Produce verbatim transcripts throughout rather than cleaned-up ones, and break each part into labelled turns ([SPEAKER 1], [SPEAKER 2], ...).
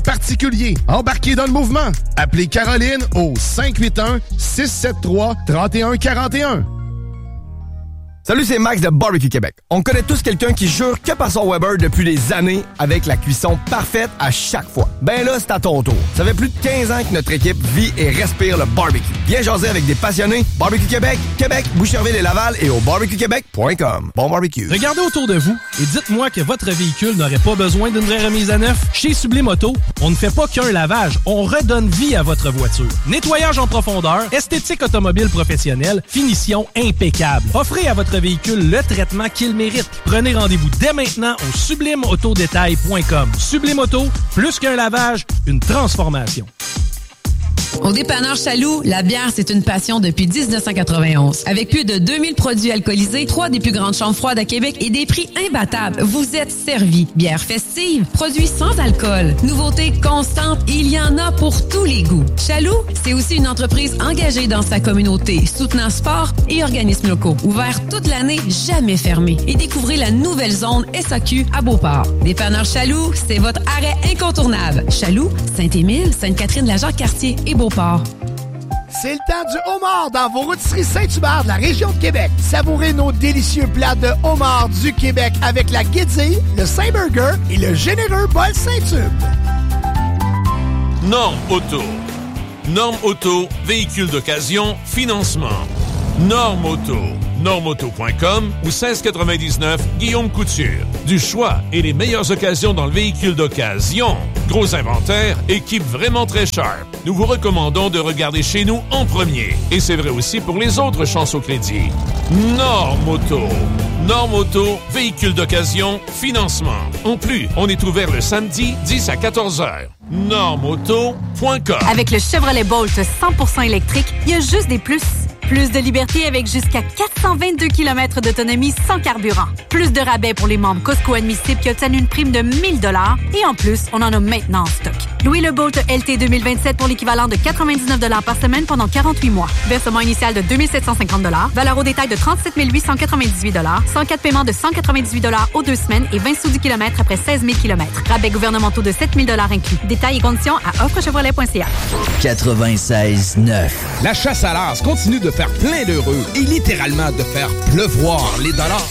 [SPEAKER 1] Particulier, embarquez dans le mouvement. Appelez Caroline au cinq huit un, six sept trois, trois un quatre un.
[SPEAKER 2] Salut, c'est Max de Barbecue Québec. On connaît tous quelqu'un qui jure que par son Weber depuis des années avec la cuisson parfaite à chaque fois. Ben là, c'est à ton tour. Ça fait plus de quinze ans que notre équipe vit et respire le barbecue. Viens jaser avec des passionnés. Barbecue Québec, Québec, Boucherville et Laval et au barbecue québec point com. Bon barbecue.
[SPEAKER 3] Regardez autour de vous et dites-moi que votre véhicule n'aurait pas besoin d'une vraie remise à neuf. Chez Sublime Auto, on ne fait pas qu'un lavage, on redonne vie à votre voiture. Nettoyage en profondeur, esthétique automobile professionnelle, finition impeccable. Offrez à votre véhicule le traitement qu'il mérite. Prenez rendez-vous dès maintenant au sublime auto détail point com. Sublime Auto, plus qu'un lavage, une transformation.
[SPEAKER 4] Au dépanneur Chaloux, la bière, c'est une passion depuis dix-neuf cent quatre-vingt-onze. Avec plus de deux mille produits alcoolisés, trois des plus grandes chambres froides à Québec et des prix imbattables, vous êtes servis. Bière festive, produits sans alcool, nouveautés constantes, il y en a pour tous les goûts. Chaloux, c'est aussi une entreprise engagée dans sa communauté, soutenant sport et organismes locaux. Ouvert toute l'année, jamais fermé. Et découvrez la nouvelle zone S A Q à Beauport. Dépanneur Chaloux, c'est votre arrêt incontournable. Chaloux, Saint-Émile, Sainte-Catherine-de-la-Jacques-Cartier et Beauport.
[SPEAKER 5] C'est le temps du homard dans vos rôtisseries Saint-Hubert de la région de Québec. Savourez nos délicieux plats de homard du Québec avec la guédille, le Saint-Burger et le généreux bol Saint-Tube.
[SPEAKER 6] Norme Auto. Norme Auto, véhicule d'occasion, financement. Norme Auto. norme auto point com ou seize quatre-vingt-dix-neuf Guillaume Couture. Du choix et les meilleures occasions dans le véhicule d'occasion. Gros inventaire, équipe vraiment très sharp. Nous vous recommandons de regarder chez nous en premier. Et c'est vrai aussi pour les autres chances au crédit. Norme Auto. Norme Auto, véhicule d'occasion, financement. En plus, on est ouvert le samedi dix à quatorze heures. norme auto point com.
[SPEAKER 7] Avec le Chevrolet Bolt cent pour cent électrique, il y a juste des plus. Plus de liberté avec jusqu'à quatre cent vingt-deux kilomètres d'autonomie sans carburant. Plus de rabais pour les membres Costco admissibles qui obtiennent une prime de mille dollars. Et en plus, on en a maintenant en stock. Louez le Bolt L T deux mille vingt-sept pour l'équivalent de quatre-vingt-dix-neuf dollars par semaine pendant quarante-huit mois. Versement initial de deux mille sept cent cinquante dollars. Valeur au détail de trente-sept mille huit cent quatre-vingt-dix-huit dollars. cent quatre paiements de cent quatre-vingt-dix-huit dollars aux deux semaines et vingt sous du kilomètre après seize mille kilomètres. Rabais gouvernementaux de sept mille dollars inclus. Détails et conditions à offre chevrolet point c a.
[SPEAKER 8] quatre-vingt-seize neuf.
[SPEAKER 9] La chasse à l'as continue de faire plein d'heureux et littéralement de faire pleuvoir les dollars.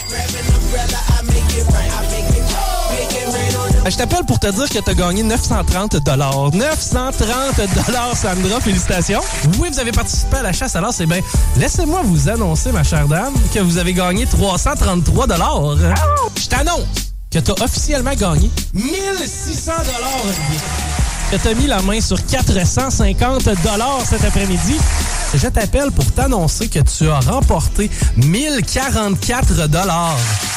[SPEAKER 3] Je t'appelle pour te dire que tu as gagné neuf cent trente dollars. neuf cent trente dollars, Sandra. Félicitations. Oui, vous avez participé à la chasse à l'as. Eh bien, laissez-moi vous annoncer, ma chère dame, que vous avez gagné trois cent trente-trois dollars. Je t'annonce que tu as officiellement gagné mille six cents dollars. Que tu as mis la main sur quatre cent cinquante dollars cet après-midi. Je t'appelle pour t'annoncer que tu as remporté mille quarante-quatre dollars.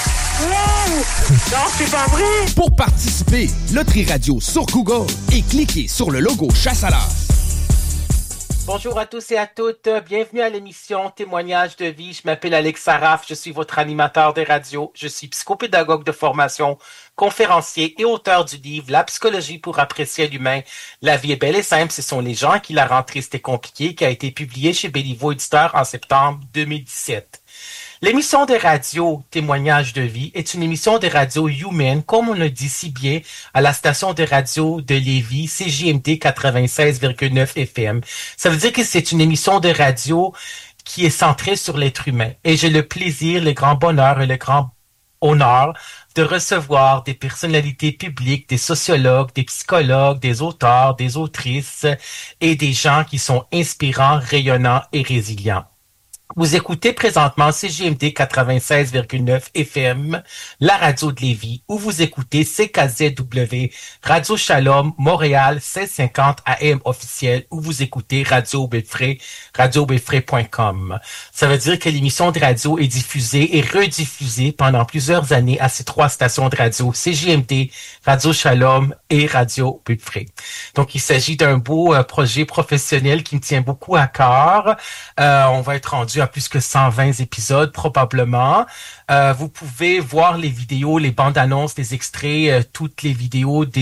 [SPEAKER 9] Wow! Non, c'est pas vrai! Pour participer, Loterie Radio sur Google et cliquez sur le logo Chasse à l'as.
[SPEAKER 10] Bonjour à tous et à toutes. Bienvenue à l'émission Témoignages de vie. Je m'appelle Alex Saraf. Je suis votre animateur des radios. Je suis psychopédagogue de formation, conférencier et auteur du livre La psychologie pour apprécier l'humain. La vie est belle et simple. Ce sont les gens qui la rendent triste et compliquée, qui a été publié chez Béliveau Éditeur en septembre deux mille dix-sept. L'émission de radio Témoignages de vie est une émission de radio humaine, comme on le dit si bien à la station de radio de Lévis, C J M D quatre-vingt-seize virgule neuf F M. Ça veut dire que c'est une émission de radio qui est centrée sur l'être humain. Et j'ai le plaisir, le grand bonheur et le grand honneur de recevoir des personnalités publiques, des sociologues, des psychologues, des auteurs, des autrices et des gens qui sont inspirants, rayonnants et résilients. Vous écoutez présentement C J M D quatre-vingt-seize virgule neuf F M, la radio de Lévis, où vous écoutez C K Z W, Radio Shalom, Montréal, seize cinquante A M officiel, où vous écoutez Radio Belfray, radio belfray point com. Ça veut dire que l'émission de radio est diffusée et rediffusée pendant plusieurs années à ces trois stations de radio, C J M D, Radio Shalom et Radio Belfray. Donc, il s'agit d'un beau euh, projet professionnel qui me tient beaucoup à cœur. Euh, on va être rendu à plus que cent vingt épisodes probablement. Euh, vous pouvez voir les vidéos, les bandes annonces, les extraits, euh, toutes les vidéos des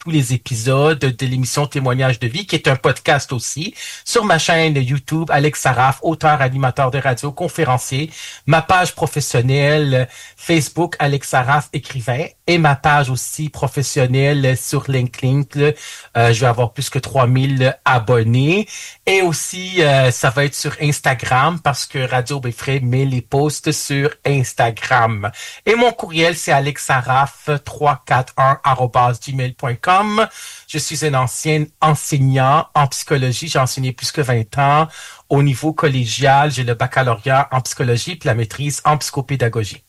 [SPEAKER 10] tous les épisodes de l'émission Témoignages de vie, qui est un podcast aussi, sur ma chaîne YouTube, Alex Saraf, auteur, animateur de radio, conférencier, ma page professionnelle Facebook, Alex Saraf, écrivain, et ma page aussi professionnelle sur LinkedIn. Euh, je vais avoir plus que trois mille abonnés. Et aussi, euh, ça va être sur Instagram, parce que Radio Beffray met les posts sur Instagram. Et mon courriel, c'est alexsaraf trois cent quarante-et-un arobase gmail point com. Je suis un ancien enseignant en psychologie. J'ai enseigné plus que vingt ans. Au niveau collégial, j'ai le baccalauréat en psychologie puis la maîtrise en psychopédagogie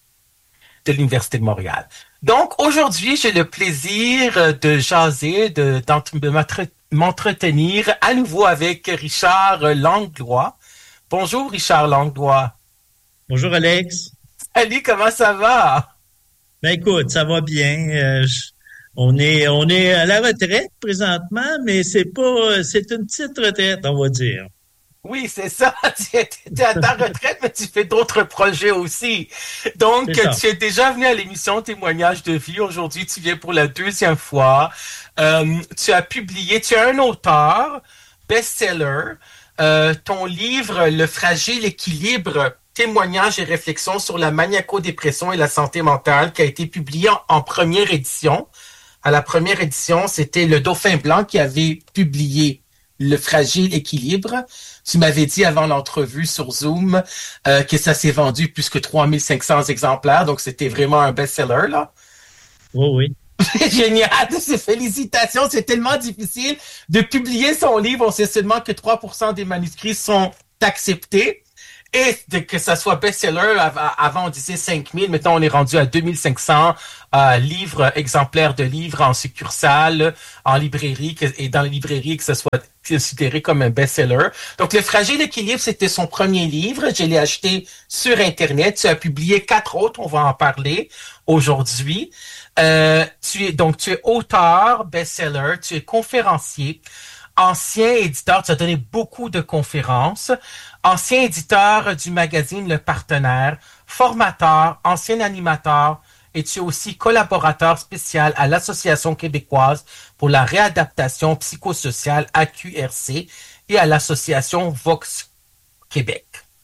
[SPEAKER 10] de l'Université de Montréal. Donc, aujourd'hui, j'ai le plaisir de jaser, de, de m'entretenir à nouveau avec Richard Langlois. Bonjour, Richard Langlois.
[SPEAKER 11] Bonjour, Alex.
[SPEAKER 10] Salut, comment ça va?
[SPEAKER 11] Ben écoute, ça va bien. Euh, je, on est on est à la retraite présentement, mais c'est pas c'est une petite retraite, on va dire.
[SPEAKER 10] Oui, c'est ça. Tu es à ta retraite, mais tu fais d'autres projets aussi. Donc, tu es déjà venu à l'émission Témoignages de vie. Aujourd'hui, tu viens pour la deuxième fois. Euh, tu as publié, tu es un auteur, best-seller. Euh, ton livre, Le fragile équilibre, témoignages et réflexions sur la maniaco-dépression et la santé mentale, qui a été publié en, en première édition. À la première édition, c'était le Dauphin Blanc qui avait publié Le fragile équilibre. Tu m'avais dit avant l'entrevue sur Zoom euh, que ça s'est vendu plus que trois mille cinq cents exemplaires, donc c'était vraiment un best-seller, là.
[SPEAKER 11] Oui, oui.
[SPEAKER 10] Génial! Félicitations! C'est tellement difficile de publier son livre. On sait seulement que trois pour cent des manuscrits sont acceptés. Et de, que ça soit best-seller, avant on disait cinq mille, maintenant on est rendu à deux mille cinq cents euh, livres, exemplaires de livres en succursale, en librairie, que, et dans les librairies, que ce soit considéré comme un best-seller. Donc, Le fragile équilibre, c'était son premier livre. Je l'ai acheté sur Internet. Tu as publié quatre autres, on va en parler aujourd'hui. Euh, tu es, donc, tu es auteur, best-seller, tu es conférencier, ancien éditeur, tu as donné beaucoup de conférences, ancien éditeur du magazine Le Partenaire, formateur, ancien animateur, et tu es aussi collaborateur spécial à l'Association québécoise pour la réadaptation psychosociale A Q R C et à l'Association Vox Québec.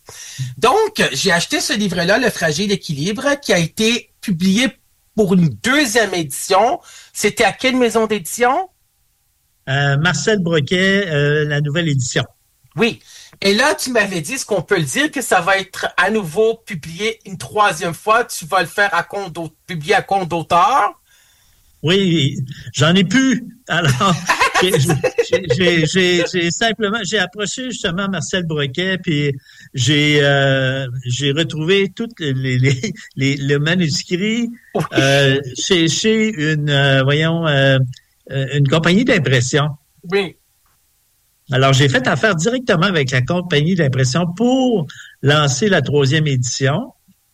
[SPEAKER 10] Donc, j'ai acheté ce livre-là, Le fragile équilibre, qui a été publié pour une deuxième édition. C'était à quelle maison d'édition?
[SPEAKER 11] Euh, Marcel Broquet, euh, la nouvelle édition.
[SPEAKER 10] Oui. Et là, tu m'avais dit, est-ce qu'on peut le dire, que ça va être à nouveau publié une troisième fois? Tu vas le faire à compte d'auteur, publier à compte d'auteur?
[SPEAKER 11] Oui, j'en ai plus. Alors, j'ai, j'ai, j'ai, j'ai simplement, j'ai approché justement Marcel Broquet, puis j'ai, euh, j'ai retrouvé tout les, les, les, le manuscrit oui. euh, chez, chez une, euh, voyons, euh, une compagnie d'impression.
[SPEAKER 10] Oui.
[SPEAKER 11] Alors, j'ai fait affaire directement avec la compagnie d'impression pour lancer la troisième édition.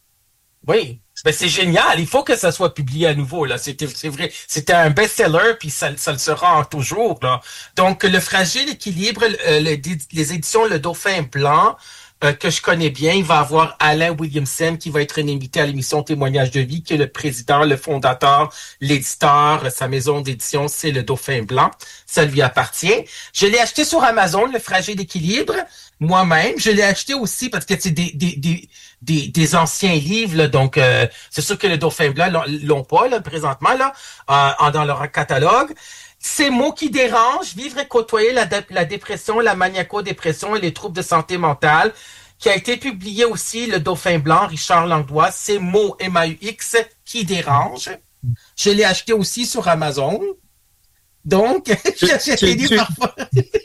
[SPEAKER 10] Oui. Ben, c'est génial. Il faut que ça soit publié à nouveau, là. C'était, c'est vrai. C'était un best-seller, puis ça, ça le sera toujours, là. Donc, Le fragile équilibre, euh, le, les éditions Le Dauphin Blanc, euh, que je connais bien, il va avoir Alain Williamson, qui va être un invité à l'émission Témoignages de vie, qui est le président, le fondateur, l'éditeur. Sa maison d'édition, c'est Le Dauphin Blanc. Ça lui appartient. Je l'ai acheté sur Amazon, Le fragile équilibre, moi-même. Je l'ai acheté aussi parce que c'est des, des, des, des, des anciens livres, là. Donc, euh, c'est sûr que Le Dauphin Blanc l'ont, l'ont pas, là, présentement, là, euh, dans leur catalogue. Ces mots qui dérangent, vivre et côtoyer la, dé- la dépression, la maniaco-dépression et les troubles de santé mentale, qui a été publié aussi, Le Dauphin Blanc, Richard Langlois, Ces mots M A U X qui dérangent. Je l'ai acheté aussi sur Amazon. Donc, j'achète les livres parfois.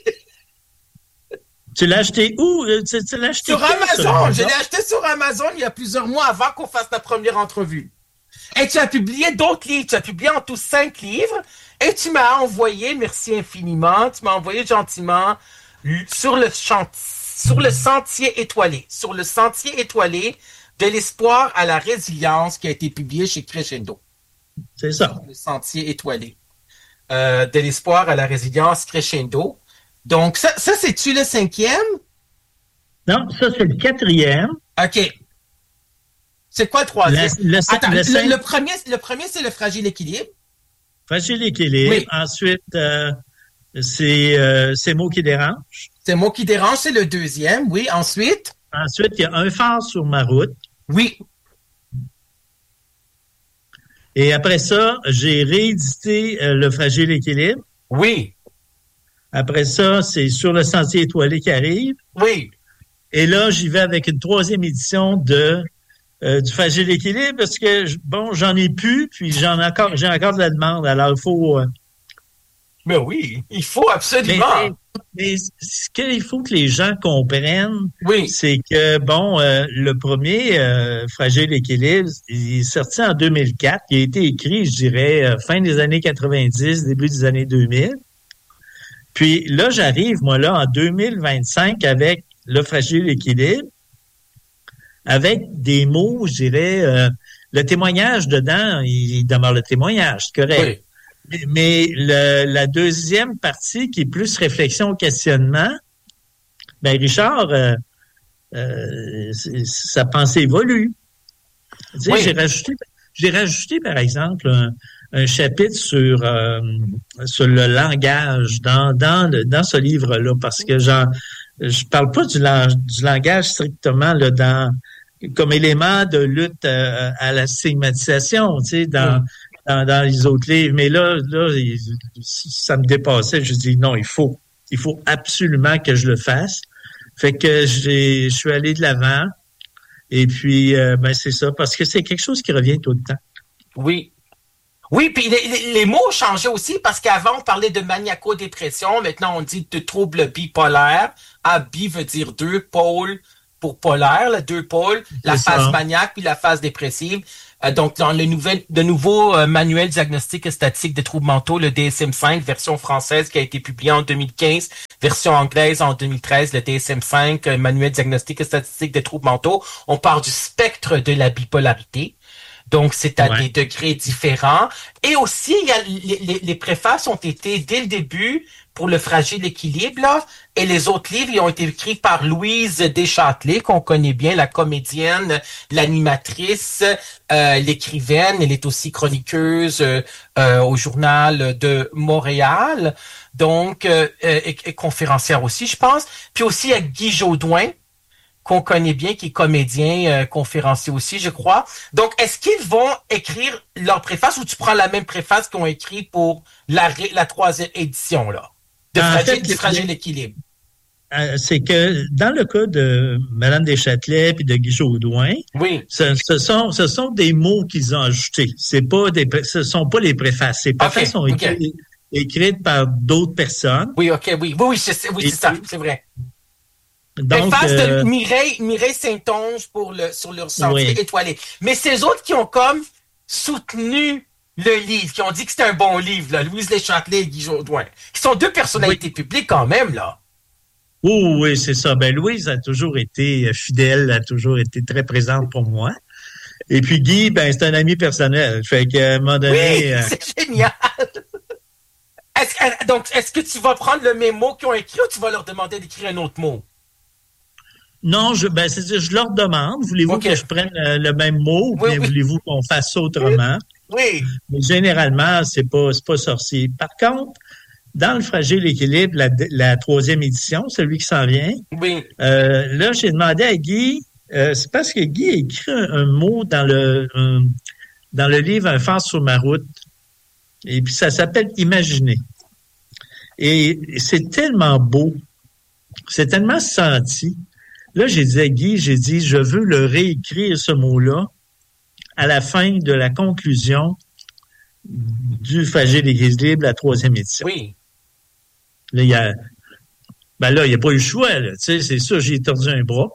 [SPEAKER 11] Tu l'as acheté où? Tu, tu l'as acheté
[SPEAKER 10] sur Amazon. Sur Amazon. Je l'ai acheté sur Amazon il y a plusieurs mois avant qu'on fasse la première entrevue. Et tu as publié d'autres livres. Tu as publié en tout cinq livres. Et tu m'as envoyé, merci infiniment, tu m'as envoyé gentiment sur le, chant, sur le sentier étoilé. Sur le sentier étoilé de l'espoir à la résilience qui a été publié chez Crescendo.
[SPEAKER 11] C'est ça.
[SPEAKER 10] Le sentier étoilé. Euh, de l'espoir à la résilience Crescendo. Donc, ça, ça c'est-tu le cinquième?
[SPEAKER 11] Non, ça, c'est le quatrième.
[SPEAKER 10] OK. C'est quoi le troisième?
[SPEAKER 11] Le, le,
[SPEAKER 10] Attends,
[SPEAKER 11] le,
[SPEAKER 10] le, le premier, le premier, c'est Le fragile équilibre.
[SPEAKER 11] Fragile équilibre. Oui. Ensuite, euh, c'est euh, Ces mots qui dérangent.
[SPEAKER 10] Ces mots qui dérangent, c'est le deuxième. Oui, ensuite?
[SPEAKER 11] Ensuite, il y a Un phare sur ma route.
[SPEAKER 10] Oui.
[SPEAKER 11] Et après ça, j'ai réédité euh, Le fragile équilibre.
[SPEAKER 10] Oui.
[SPEAKER 11] Après ça, c'est Sur le sentier étoilé qui arrive.
[SPEAKER 10] Oui.
[SPEAKER 11] Et là, j'y vais avec une troisième édition de euh, du fragile équilibre parce que, bon, j'en ai plus, puis j'en ai encore, j'ai encore de la demande. Alors, il faut... Euh...
[SPEAKER 10] Mais oui, il faut absolument.
[SPEAKER 11] Mais, mais ce qu'il faut que les gens comprennent,
[SPEAKER 10] oui.
[SPEAKER 11] c'est que, bon, euh, le premier, euh, fragile équilibre, il est sorti en deux mille quatre. Il a été écrit, je dirais, euh, fin des années quatre-vingt-dix, début des années deux mille. Puis là, j'arrive, moi, là, en deux mille vingt-cinq avec Le fragile équilibre, avec des mots, je dirais, euh, le témoignage dedans, il, il demeure le témoignage, c'est correct. Oui. Mais le, la deuxième partie, qui est plus réflexion, questionnement, ben Richard, euh, euh, sa pensée évolue. Tu sais, oui. j'ai rajouté, j'ai rajouté, par exemple, un, un chapitre sur euh, sur le langage dans dans le, dans ce livre-là, parce que genre, je parle pas du, lang- du langage strictement là dans comme élément de lutte euh, à la stigmatisation, tu sais, dans, mm. dans dans les autres livres. Mais là, là, ça me dépassait. Je dis non, il faut, il faut absolument que je le fasse. Fait que j'ai, je suis allé de l'avant. Et puis, euh, ben c'est ça, parce que c'est quelque chose qui revient tout le temps.
[SPEAKER 10] Oui. Oui, puis les, les, les mots ont changé aussi, parce qu'avant, on parlait de maniaco-dépression. Maintenant, on dit de trouble bipolaire. Ah, bi veut dire deux pôles pour polaire, là, deux pôles, la c'est phase ça. Maniaque puis la phase dépressive. Euh, donc, dans le nouvel, de nouveau euh, manuel diagnostic et statistique des troubles mentaux, le D S M cinq, version française qui a été publiée en deux mille quinze, version anglaise en deux mille treize, le D S M cinq, euh, manuel diagnostic et statistique des troubles mentaux. On parle du spectre de la bipolarité. Donc, c'est à ouais. des degrés différents. Et aussi, il y a, les, les, les préfaces ont été, dès le début, pour Le fragile équilibre, là, et les autres livres, ils ont été écrits par Louise Deschâtelet, qu'on connaît bien, la comédienne, l'animatrice, euh, l'écrivaine. Elle est aussi chroniqueuse euh, euh, au Journal de Montréal, donc, euh, et, et conférencière aussi, je pense. Puis aussi, il y a Guy Jodoin, qu'on connaît bien, qui est comédien, euh, conférencier aussi, je crois. Donc, est-ce qu'ils vont écrire leur préface ou tu prends la même préface qu'ils ont écrit pour la, la troisième édition, là, de fragile, fait, du fragile équilibre?
[SPEAKER 11] Euh, c'est que dans le cas de Mme Deschâtelet et de Guy Jodoin,
[SPEAKER 10] oui.
[SPEAKER 11] ce, ce sont ce sont des mots qu'ils ont ajoutés. C'est pas des ce sont pas les préfaces. Ces préfaces okay, sont écrites, okay. écrites par d'autres personnes.
[SPEAKER 10] Oui, ok, oui, oui, oui, c'est, oui, c'est ça, c'est vrai.
[SPEAKER 11] Donc,
[SPEAKER 10] préface
[SPEAKER 11] euh...
[SPEAKER 10] de Mireille, Mireille Saint-Onge pour le, sur leur sentier
[SPEAKER 11] oui.
[SPEAKER 10] étoilé. Mais ces autres qui ont comme soutenu le livre, qui ont dit que c'était un bon livre, là, Louise Deschâtelet et Guy Jodoin, qui sont deux personnalités oui. publiques quand même, là.
[SPEAKER 11] Oh, oui, c'est ça. Ben, Louise a toujours été fidèle, a toujours été très présente pour moi. Et puis Guy, ben, c'est un ami personnel. Fait qu'à un moment donné...
[SPEAKER 10] Oui,
[SPEAKER 11] euh...
[SPEAKER 10] c'est génial! Est-ce, donc, est-ce que tu vas prendre le même mot qu'ils ont écrit ou tu vas leur demander d'écrire un autre mot?
[SPEAKER 11] Non, je, ben, c'est, je leur demande, voulez-vous okay. que je prenne le, le même mot ou
[SPEAKER 10] oui,
[SPEAKER 11] bien
[SPEAKER 10] oui.
[SPEAKER 11] voulez-vous qu'on fasse ça autrement?
[SPEAKER 10] Oui.
[SPEAKER 11] Mais généralement, c'est pas, c'est pas sorcier. Par contre, dans Le fragile équilibre, la, la troisième édition, celui qui s'en vient,
[SPEAKER 10] oui.
[SPEAKER 11] euh, là, j'ai demandé à Guy, euh, c'est parce que Guy a écrit un, un mot dans le, un, dans le livre Un phare sur ma route. Et puis, ça s'appelle Imaginer. Et c'est tellement beau. C'est tellement senti. Là, j'ai dit à Guy, j'ai dit, je veux le réécrire, ce mot-là, à la fin de la conclusion du fragile équilibre, la troisième édition.
[SPEAKER 10] Oui.
[SPEAKER 11] Là, il y a, ben là, il n'y a pas eu le choix, là. Tu sais, c'est ça, j'ai tordu un bras.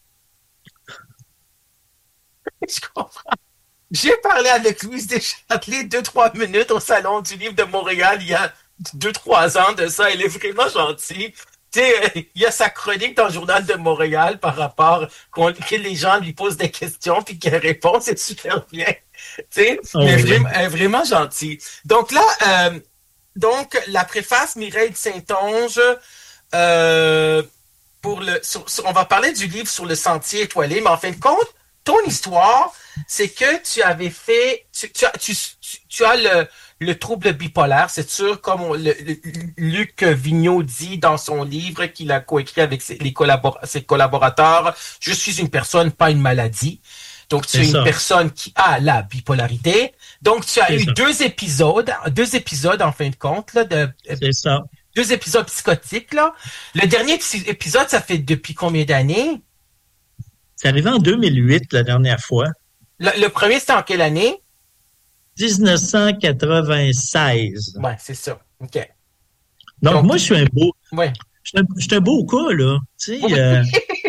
[SPEAKER 10] Je comprends. J'ai parlé avec Louise Deschâtelet deux, trois minutes au Salon du Livre de Montréal il y a deux, trois ans de ça. Elle est vraiment gentille. Tu sais, il y a sa chronique dans le Journal de Montréal par rapport qu'on, que les gens lui posent des questions puis qu'elle répond, c'est super bien. Tu sais, oh, elle, oui. elle est vraiment gentille. Donc là, euh, donc la préface Mireille Saint-Onge, euh, pour le, sur, sur, on va parler du livre Sur le sentier étoilé, mais en fin de compte, ton histoire, c'est que tu avais fait, tu, tu, tu, tu, tu as le, le trouble bipolaire. C'est sûr, comme on, le, le, Luc Vigneault dit dans son livre qu'il a coécrit avec ses, les collabor- ses collaborateurs, je suis une personne, pas une maladie. Donc, tu es une personne qui a la bipolarité. Donc, tu as eu ça. deux épisodes, deux épisodes en fin de compte, là, de,
[SPEAKER 11] c'est ça.
[SPEAKER 10] Deux épisodes psychotiques, là. Le dernier épisode, ça fait depuis combien d'années?
[SPEAKER 11] C'est arrivé en deux mille huit, la dernière fois.
[SPEAKER 10] Le, le premier, c'était en quelle année?
[SPEAKER 11] dix-neuf cent quatre-vingt-seize.
[SPEAKER 10] Ouais, c'est ça. OK.
[SPEAKER 11] Donc, Donc moi, je suis un beau...
[SPEAKER 10] Ouais.
[SPEAKER 11] Je suis un, je suis un beau cas, là. Tu sais... Oui. Euh...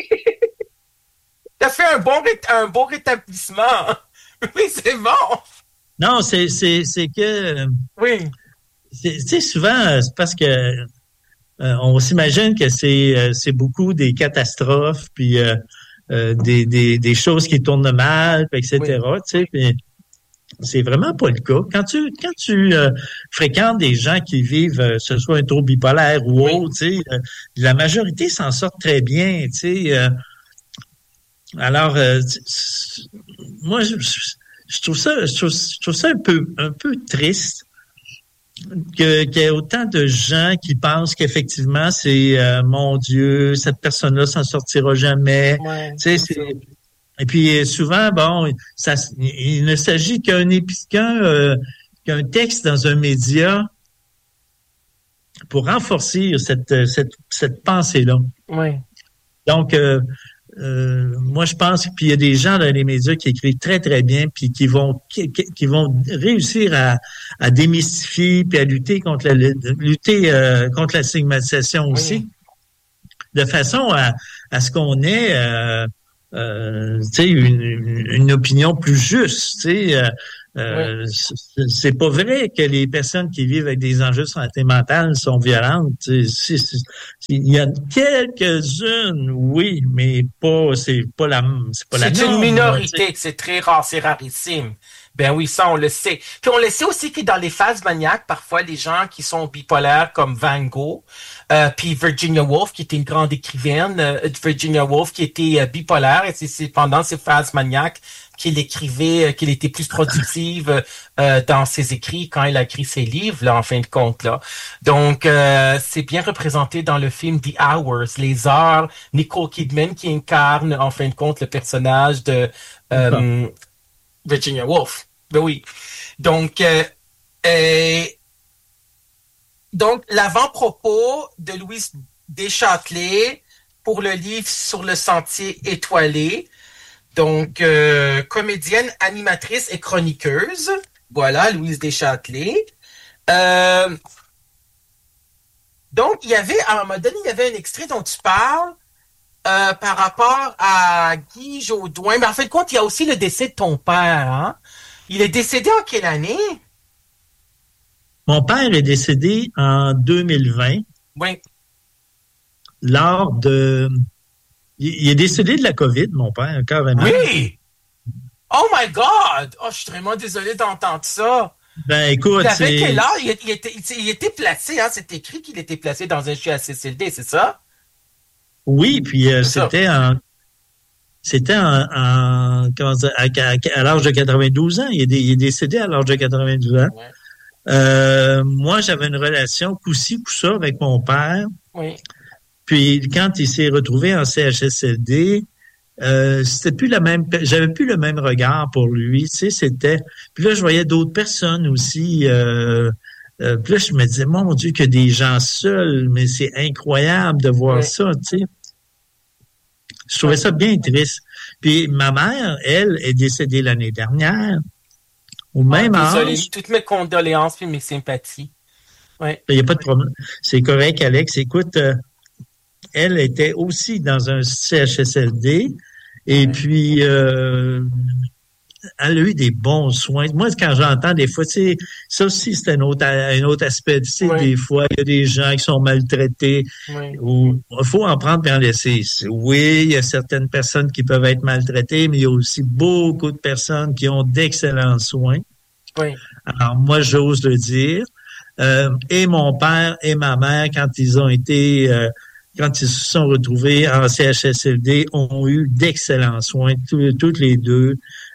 [SPEAKER 10] T'as fait un bon, ré- un bon rétablissement. Oui, c'est bon.
[SPEAKER 11] Non, c'est, c'est, c'est que...
[SPEAKER 10] Oui.
[SPEAKER 11] Tu sais, souvent, c'est parce que euh, on s'imagine que c'est, euh, c'est beaucoup des catastrophes, puis euh, euh, des, des, des choses qui tournent mal, puis et cetera. Oui. Tu sais, puis c'est vraiment pas le cas. Quand tu quand tu euh, fréquentes des gens qui vivent, euh, ce soit un trouble bipolaire ou oui. autre, tu sais, euh, la majorité s'en sort très bien. Tu sais, euh, alors, euh, moi, je, je trouve ça, je trouve, je trouve ça un peu un peu triste. Que, qu'il y ait autant de gens qui pensent qu'effectivement, c'est euh, mon Dieu, cette personne-là s'en sortira jamais.
[SPEAKER 10] Ouais,
[SPEAKER 11] tu sais, c'est... Et puis souvent, bon, ça, il ne s'agit qu'un qu'un, euh, qu'un texte dans un média pour renforcer cette cette cette pensée-là.
[SPEAKER 10] Ouais.
[SPEAKER 11] Donc euh, Euh, moi, je pense qu'il y a des gens dans les médias qui écrivent très, très bien puis qui vont qui, qui vont réussir à, à démystifier puis à lutter contre la lutter euh, contre la stigmatisation aussi, oui. de façon à, à ce qu'on ait euh, euh, tu sais, une, une opinion plus juste, tu sais. Euh, Euh, oui. c'est, c'est pas vrai que les personnes qui vivent avec des enjeux de santé mentale sont violentes. C'est, c'est, c'est, il y a quelques-unes, oui, mais pas, c'est pas la, c'est pas la
[SPEAKER 10] C'est
[SPEAKER 11] norme,
[SPEAKER 10] une minorité,
[SPEAKER 11] là,
[SPEAKER 10] c'est très rare, c'est rarissime. Ben oui, ça, on le sait. Puis on le sait aussi que dans les phases maniaques, parfois, les gens qui sont bipolaires, comme Van Gogh, euh, puis Virginia Woolf, qui était une grande écrivaine, euh, Virginia Woolf, qui était euh, bipolaire, et c'est, c'est pendant ces phases maniaques qu'il écrivait, qu'il était plus productive euh, dans ses écrits quand il a écrit ses livres, là, en fin de compte, là. Donc, euh, c'est bien représenté dans le film The Hours, Les Heures, Nicole Kidman qui incarne, en fin de compte, le personnage de euh, Virginia Woolf. Ben oui. Donc, euh, euh, donc l'avant-propos de Louise Deschâtelet pour le livre Sur le sentier étoilé. Donc, euh, comédienne, animatrice et chroniqueuse. Voilà, Louise Deschâtelet. Euh, donc, il y avait, à un moment donné, il y avait un extrait dont tu parles euh, par rapport à Guy Jodoin. Mais en fin de compte, il y a aussi le décès de ton père. Hein? Il est décédé en quelle année?
[SPEAKER 11] Mon père est décédé en deux mille vingt.
[SPEAKER 10] Oui.
[SPEAKER 11] Lors de... Il est décédé de la COVID, mon père, carrément.
[SPEAKER 10] Oui! Oh my God! Oh, je suis vraiment désolé d'entendre ça.
[SPEAKER 11] Ben, écoute,
[SPEAKER 10] il avait
[SPEAKER 11] c'est...
[SPEAKER 10] quel âge? Il, il, était, il était placé, hein? C'est écrit qu'il était placé dans un C H S L D, c'est ça?
[SPEAKER 11] Oui, puis euh, c'était en... C'était en... en comment dire, à, à, à l'âge de quatre-vingt-douze ans. Il est, il est décédé à l'âge de quatre-vingt-douze ans. Ouais. Euh, moi, j'avais une relation coup-ci, coup-ça avec mon père.
[SPEAKER 10] Oui.
[SPEAKER 11] Puis quand il s'est retrouvé en C H S L D, euh, c'était plus la même, j'avais plus le même regard pour lui, tu sais, c'était. Puis là, je voyais d'autres personnes aussi. Euh, euh, puis là, je me disais, mon Dieu, que des gens seuls, mais c'est incroyable de voir oui. ça, tu sais. Je trouvais ça bien triste. Puis ma mère, elle, est décédée l'année dernière, au ah, même désolé, âge.
[SPEAKER 10] Toutes mes condoléances puis mes sympathies. Ouais.
[SPEAKER 11] Il n'y a pas de problème. C'est correct, Alex. Écoute. Euh, Elle était aussi dans un C H S L D et ouais. puis euh, elle a eu des bons soins. Moi, quand j'entends des fois, tu sais, ça aussi, c'est un autre, un autre aspect. Tu sais, ouais. des fois, il y a des gens qui sont maltraités.
[SPEAKER 10] Ouais.
[SPEAKER 11] Ou il faut en prendre et en laisser. Oui, il y a certaines personnes qui peuvent être maltraitées, mais il y a aussi beaucoup de personnes qui ont d'excellents soins.
[SPEAKER 10] Ouais.
[SPEAKER 11] Alors, moi, j'ose le dire. Euh, et mon père et ma mère, quand ils ont été... Euh, quand ils se sont retrouvés en C H S L D, ont eu d'excellents soins, tout, toutes les deux.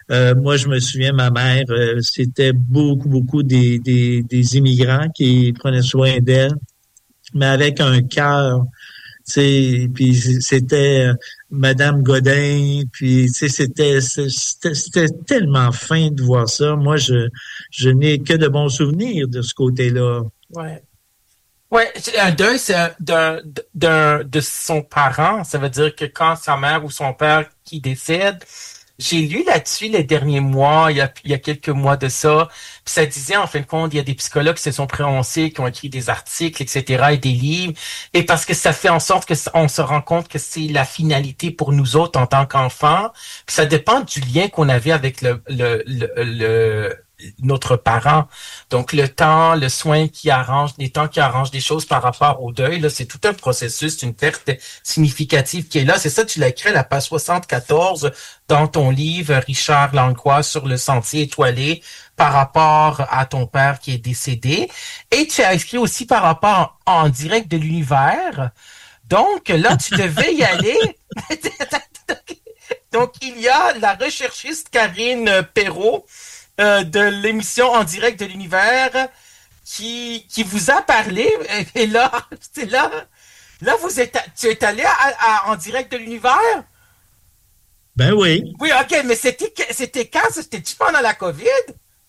[SPEAKER 11] Euh, moi, je me souviens, ma mère, euh, c'était beaucoup, beaucoup des, des, des immigrants qui prenaient soin d'elle, mais avec un cœur, tu sais, puis c'était euh, Madame Godin, puis tu sais, c'était, c'était, c'était tellement fin de voir ça. Moi, je, je n'ai que de bons souvenirs de ce côté-là.
[SPEAKER 10] Ouais. Ouais, un deuil, c'est un, d'un, d'un, de son parent. Ça veut dire que quand sa mère ou son père qui décède, j'ai lu là-dessus les derniers mois, il y a, il y a quelques mois de ça, puis ça disait, en fin de compte, il y a des psychologues qui se sont prononcés, qui ont écrit des articles, et cetera, et des livres, et parce que ça fait en sorte que on se rend compte que c'est la finalité pour nous autres en tant qu'enfants, puis ça dépend du lien qu'on avait avec le, le, le, le notre parent. Donc, le temps, le soin qui arrange, les temps qui arrangent des choses par rapport au deuil, là, c'est tout un processus, une perte significative qui est là. C'est ça, tu l'as écrit à la page soixante-quatorze dans ton livre, Richard Langlois, sur le sentier étoilé, par rapport à ton père qui est décédé. Et tu as écrit aussi par rapport en, en direct de l'univers. Donc, là, tu devais y aller. Donc, il y a la recherchiste Karine Perrault, Euh, de l'émission En direct de l'univers qui qui vous a parlé et, et là c'est là là vous êtes tu es allé à, à, En direct de l'univers?
[SPEAKER 11] Ben oui.
[SPEAKER 10] Oui, ok, mais c'était c'était quand? C'était-tu pendant la COVID?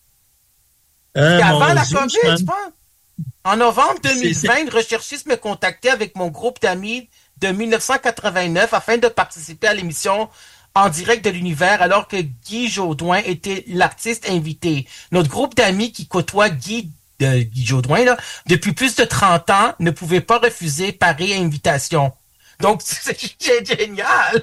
[SPEAKER 11] Euh,
[SPEAKER 10] avant la
[SPEAKER 11] Dieu,
[SPEAKER 10] COVID,
[SPEAKER 11] je
[SPEAKER 10] tu penses? En novembre deux mille vingt,
[SPEAKER 11] c'est,
[SPEAKER 10] une recherchiste me contactait avec mon groupe d'amis de dix-neuf cent quatre-vingt-neuf afin de participer à l'émission En direct de l'univers, alors que Guy Jodoin était l'artiste invité. Notre groupe d'amis qui côtoie Guy, euh, Guy Jodoin, là, depuis plus de trente ans, ne pouvait pas refuser pareille invitation. Donc, c'est génial!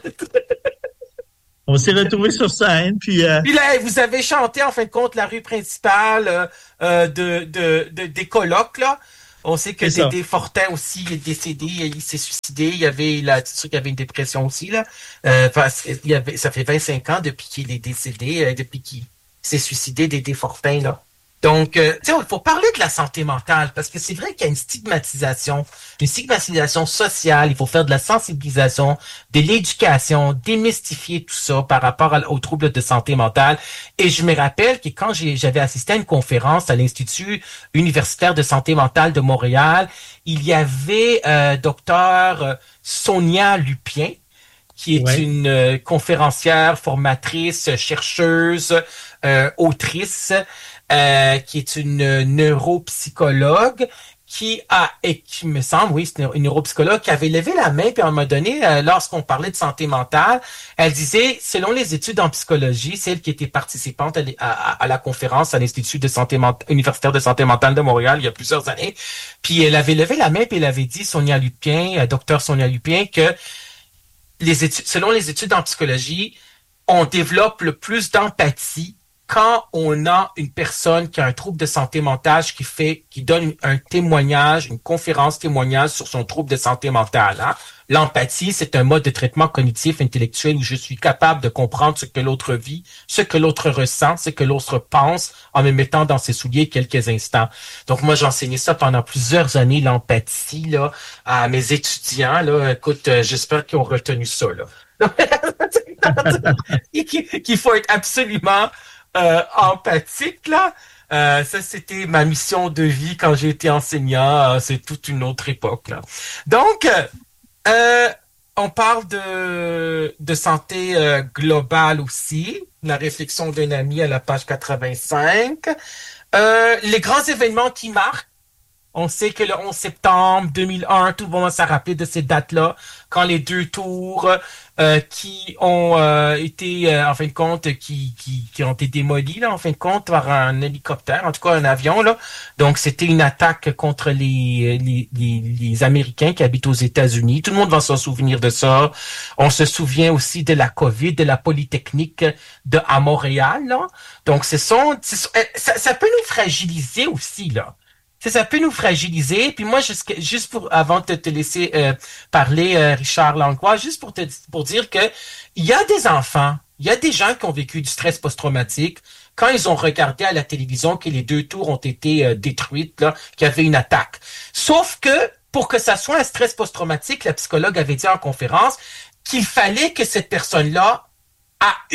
[SPEAKER 11] On s'est retrouvés sur scène, puis... Euh...
[SPEAKER 10] Puis là, vous avez chanté, en fin de compte, la rue principale euh, euh, de, de, de, des colocs, là. On sait que Dédé Fortin aussi est décédé, il s'est suicidé, il y avait là, c'est sûr qu'il y avait une dépression aussi là. Euh, parce qu'il y avait, ça fait vingt-cinq ans depuis qu'il est décédé, euh, depuis qu'il s'est suicidé, Dédé Fortin là. Donc, euh, tu sais, il faut parler de la santé mentale parce que c'est vrai qu'il y a une stigmatisation, une stigmatisation sociale. Il faut faire de la sensibilisation, de l'éducation, démystifier tout ça par rapport à, aux troubles de santé mentale. Et je me rappelle que quand j'ai, j'avais assisté à une conférence à l'Institut universitaire de santé mentale de Montréal, il y avait euh, docteur Sonia Lupien, qui est ouais. une euh, conférencière, formatrice, chercheuse, euh, autrice. Euh, qui est une neuropsychologue qui a, et qui me semble, oui, c'est une neuropsychologue qui avait levé la main, puis à un moment donné, euh, lorsqu'on parlait de santé mentale, elle disait, selon les études en psychologie, celle qui était participante à, à, à la conférence à l'Institut de santé mentale, universitaire de santé mentale de Montréal il y a plusieurs années, puis elle avait levé la main, puis elle avait dit, Sonia Lupien, euh, docteur Sonia Lupien, que les études, selon les études en psychologie, on développe le plus d'empathie quand on a une personne qui a un trouble de santé mentale qui fait, qui donne un témoignage, une conférence témoignage sur son trouble de santé mentale. Hein? L'empathie, c'est un mode de traitement cognitif intellectuel où je suis capable de comprendre ce que l'autre vit, ce que l'autre ressent, ce que l'autre pense, en me mettant dans ses souliers quelques instants. Donc moi, j'ai enseigné ça pendant plusieurs années, l'empathie là, à mes étudiants. Là, écoute, euh, j'espère qu'ils ont retenu ça. Là. Qu'il faut être absolument Euh, empathique là, euh, ça c'était ma mission de vie quand j'ai été enseignant, euh, c'est toute une autre époque là. Donc, euh, on parle de de santé euh, globale aussi, la réflexion d'un ami à la page quatre-vingt-cinq. Euh, les grands événements qui marquent. On sait que le onze septembre deux mille un, tout le monde s'est rappelé de ces dates-là, quand les deux tours euh, qui ont euh, été, euh, en fin de compte, qui, qui, qui ont été démolies, là, en fin de compte, par un hélicoptère, en tout cas un avion, là. Donc, c'était une attaque contre les, les, les, les Américains qui habitent aux États-Unis. Tout le monde va s'en souvenir de ça. On se souvient aussi de la COVID, de la Polytechnique de à Montréal, là. Donc, ce sont, ce sont ça, ça peut nous fragiliser aussi, là. Ça, ça peut nous fragiliser. Puis moi, juste, juste pour avant de te laisser euh, parler, euh, Richard Langlois, juste pour te pour dire que il y a des enfants, il y a des gens qui ont vécu du stress post-traumatique quand ils ont regardé à la télévision que les deux tours ont été euh, détruites, là, qu'il y avait une attaque. Sauf que pour que ça soit un stress post-traumatique, la psychologue avait dit en conférence qu'il fallait que cette personne-là a eu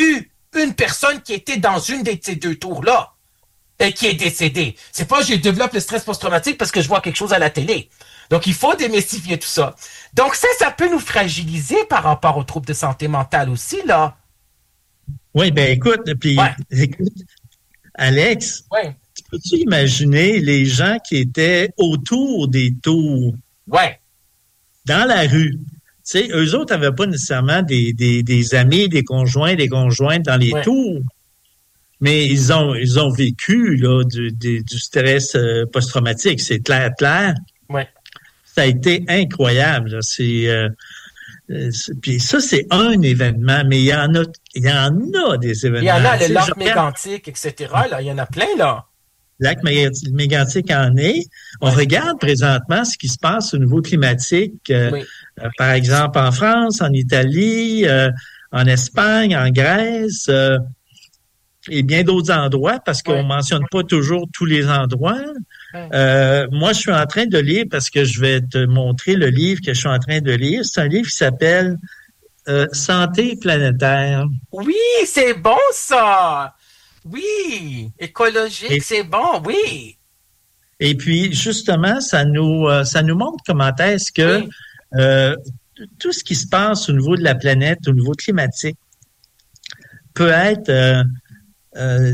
[SPEAKER 10] une personne qui était dans une de ces deux tours-là et qui est décédée. C'est pas je développe le stress post-traumatique parce que je vois quelque chose à la télé. Donc, il faut démystifier tout ça. Donc, ça, ça peut nous fragiliser par rapport aux troubles de santé mentale aussi, là.
[SPEAKER 11] Oui, ben écoute, puis
[SPEAKER 10] ouais.
[SPEAKER 11] écoute, Alex,
[SPEAKER 10] ouais.
[SPEAKER 11] peux-tu imaginer les gens qui étaient autour des tours?
[SPEAKER 10] Ouais.
[SPEAKER 11] Dans la rue. Tu sais, eux autres n'avaient pas nécessairement des, des, des amis, des conjoints, des conjointes dans les ouais. tours. Mais ils ont, ils ont vécu, là, du, du, du stress euh, post-traumatique. C'est clair, clair.
[SPEAKER 10] Ouais.
[SPEAKER 11] Ça a été incroyable, là. C'est, euh, c'est, puis ça, c'est un événement, mais il y en a, il y en a des événements.
[SPEAKER 10] Il y en a, le lac mégantique, et cetera, là. Il y en a plein, là.
[SPEAKER 11] Le lac mégantique en est. On ouais. regarde présentement ce qui se passe au niveau climatique, euh, oui. euh, par exemple en France, en Italie, euh, en Espagne, en Grèce, euh, et bien d'autres endroits, parce qu'on ouais. mentionne pas toujours tous les endroits. Ouais. Euh, moi, je suis en train de lire, parce que je vais te montrer le livre que je suis en train de lire. C'est un livre qui s'appelle euh, « Santé planétaire ».
[SPEAKER 10] Oui, c'est bon ça! Oui, écologique, et, c'est bon, oui.
[SPEAKER 11] Et puis, justement, ça nous euh, ça nous montre comment est-ce que oui. euh, tout ce qui se passe au niveau de la planète, au niveau climatique, peut être euh, euh,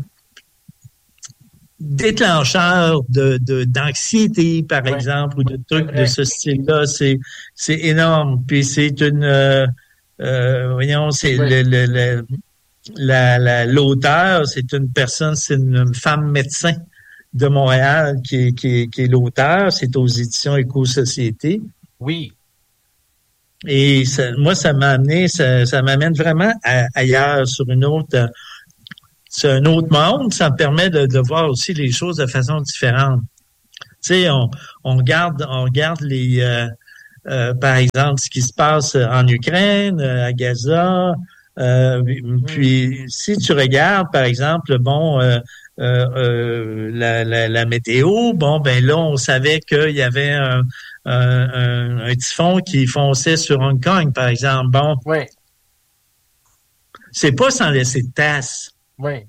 [SPEAKER 11] déclencheur de, de d'anxiété, par oui. exemple, ou de trucs de ce style-là. C'est c'est énorme. Puis c'est une euh, euh, voyons, c'est oui. le, le, le La, la, l'auteur, c'est une personne, c'est une femme médecin de Montréal qui est, qui est, qui est l'auteur. C'est aux éditions Éco-Société.
[SPEAKER 10] Oui.
[SPEAKER 11] Et ça, moi, ça m'a amené, ça, ça m'amène vraiment à, ailleurs, sur une autre, sur un autre monde. Ça me permet de, de voir aussi les choses de façon différente. Tu sais, on, on regarde, on regarde les, euh, euh, par exemple, ce qui se passe en Ukraine, à Gaza. Euh, puis, si tu regardes, par exemple, bon, euh, euh, euh, la, la, la météo, bon, ben là, on savait qu'il y avait un, un, un, un typhon qui fonçait sur Hong Kong, par exemple. Bon,
[SPEAKER 10] ouais.
[SPEAKER 11] C'est pas sans laisser de tasse.
[SPEAKER 10] Oui.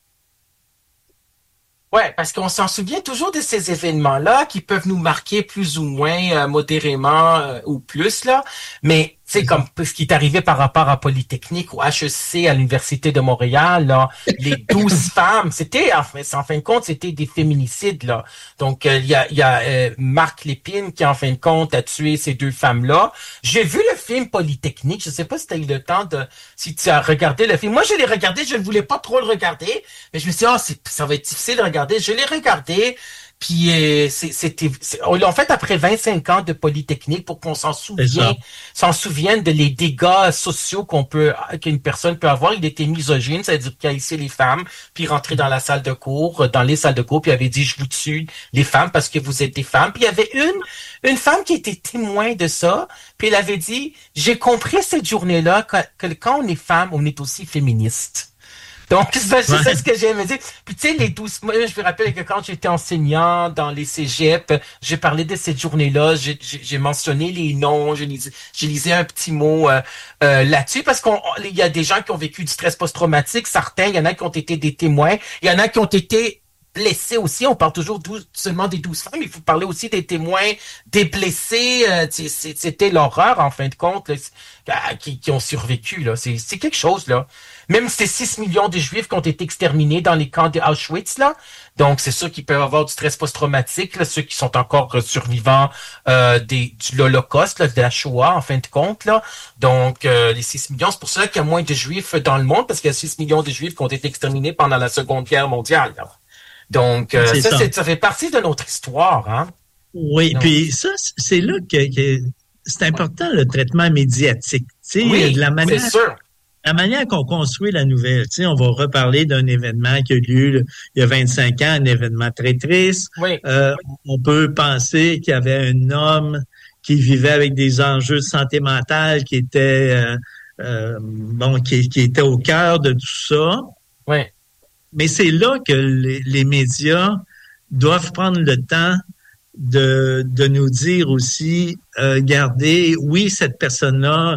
[SPEAKER 10] Ouais, parce qu'on s'en souvient toujours de ces événements-là qui peuvent nous marquer plus ou moins euh, modérément euh, ou plus, là. Mais, tu sais, comme ce qui est arrivé par rapport à Polytechnique ou H E C à l'Université de Montréal, là, les douze femmes, c'était, en fin, en fin de compte, c'était des féminicides, là. Donc, il euh, y a, y a euh, Marc Lépine qui, en fin de compte, a tué ces deux femmes-là. J'ai vu le film Polytechnique. Je sais pas si tu as eu le temps de, si tu as regardé le film. Moi, je l'ai regardé, je ne voulais pas trop le regarder, mais je me suis dit, ah, oh, ça va être difficile de regarder. Je l'ai regardé. Puis euh, c'était, en fait, après vingt-cinq ans de Polytechnique, pour qu'on s'en souvienne, s'en souvienne de les dégâts sociaux qu'on peut, qu'une personne peut avoir. Il était misogyne, c'est-à-dire qu'il haïssait les femmes, puis rentrait dans la salle de cours, dans les salles de cours, puis il avait dit, je vous tue les femmes parce que vous êtes des femmes. Puis il y avait une, une femme qui était témoin de ça, puis elle avait dit, j'ai compris cette journée-là que, que quand on est femme, on est aussi féministe. Donc, c'est ouais. ça ce que j'aime dire. Puis, tu sais, les douze... Moi, je me rappelle que quand j'étais enseignant dans les cégeps, j'ai parlé de cette journée-là, j'ai, j'ai mentionné les noms, j'ai lisé, j'ai lisé un petit mot euh, euh, là-dessus, parce qu'on il y a des gens qui ont vécu du stress post-traumatique, certains, il y en a qui ont été des témoins, il y en a qui ont été blessés aussi. On parle toujours douze, seulement des douze femmes, il faut parler aussi des témoins, des blessés. Euh, c'était l'horreur, en fin de compte, là, qui, qui ont survécu. Là. C'est, c'est quelque chose, là. Même ces six millions de Juifs qui ont été exterminés dans les camps d'Auschwitz, là. Donc, c'est sûr qu'ils peuvent avoir du stress post-traumatique, là, ceux qui sont encore survivants euh, des, de l'Holocauste, là, de la Shoah, en fin de compte, là. Donc, euh, les six millions, c'est pour ça qu'il y a moins de Juifs dans le monde, parce qu'il y a six millions de Juifs qui ont été exterminés pendant la Seconde Guerre mondiale, là. Donc, euh, ça, ça. C'est, ça fait partie de notre histoire, hein.
[SPEAKER 11] Oui, donc, puis ça, c'est là que, que c'est important, le traitement médiatique. Tu sais,
[SPEAKER 10] oui,
[SPEAKER 11] de la manière...
[SPEAKER 10] c'est sûr.
[SPEAKER 11] La manière qu'on construit la nouvelle, tu sais, on va reparler d'un événement qui a eu lieu là, il y a vingt-cinq ans, un événement très triste.
[SPEAKER 10] Oui.
[SPEAKER 11] Euh, on peut penser qu'il y avait un homme qui vivait avec des enjeux de santé mentale, qui était euh, euh, bon, qui, qui était au cœur de tout ça.
[SPEAKER 10] Oui.
[SPEAKER 11] Mais c'est là que les, les médias doivent prendre le temps de, de nous dire aussi, euh, regardez, oui, cette personne-là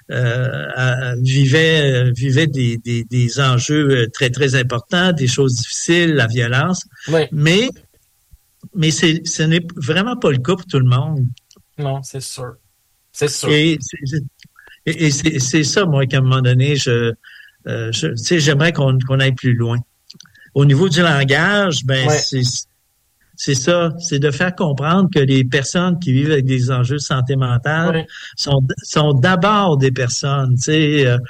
[SPEAKER 11] euh, vivaient vivaient des, des, des enjeux très, très importants, des choses difficiles, la violence.
[SPEAKER 10] Oui.
[SPEAKER 11] Mais, mais c'est, ce n'est vraiment pas le cas pour tout le monde.
[SPEAKER 10] Non, c'est sûr. C'est sûr.
[SPEAKER 11] Et, c'est, et, et c'est, c'est ça, moi, qu'à un moment donné, je, euh, je tu sais, j'aimerais qu'on, qu'on aille plus loin. Au niveau du langage, ben,
[SPEAKER 10] ouais.
[SPEAKER 11] c'est, c'est ça, c'est de faire comprendre que les personnes qui vivent avec des enjeux de santé mentale
[SPEAKER 10] ouais.
[SPEAKER 11] sont, sont d'abord des personnes, tu sais, euh,